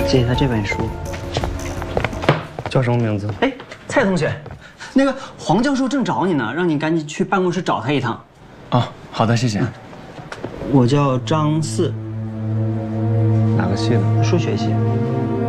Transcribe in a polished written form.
借他这本书。 叫什么名字？ 哎，蔡同学，那个黄教授正找你呢，让你赶紧去办公室找他一趟。 哦，好的，谢谢。 我叫张四， 哪个系的？ 数学系。